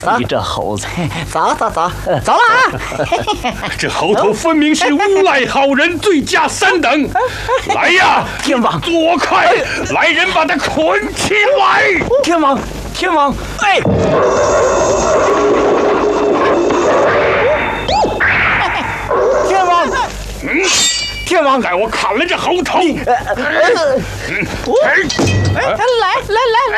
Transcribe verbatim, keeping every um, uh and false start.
你这猴子， 走走走，走了啊！ 这猴头分明是诬赖好人，罪加三等。来呀， 天王， 多快！来人，把他捆起来！ 天王，天王，哎！天王， 嗯， 天王， 待我砍了这猴头！ 呃呃， 嗯， 哎，来来来来！